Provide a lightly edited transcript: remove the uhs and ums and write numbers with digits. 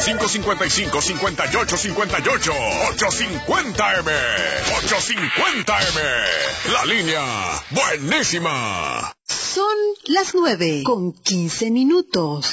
555-5858. 850M. 850M. La línea buenísima. Son las 9:15.